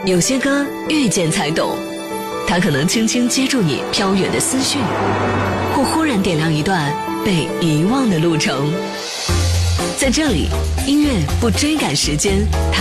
有些歌遇见才懂，它可能轻轻接住你飘远的思绪，或忽然点亮一段被遗忘的路程。在这里，音乐不追赶时间，它